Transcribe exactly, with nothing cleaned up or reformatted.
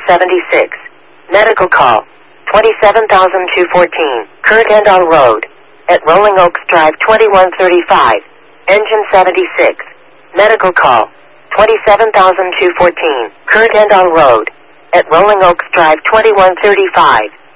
seventy-six. Medical call. twenty-seven thousand two hundred fourteen. Kurt Endall Road. At Rolling Oaks Drive twenty-one thirty-five. Engine seventy-six. Medical call. twenty-seven thousand two hundred fourteen. Kurt Endall Road. At Rolling Oaks Drive twenty-one thirty-five.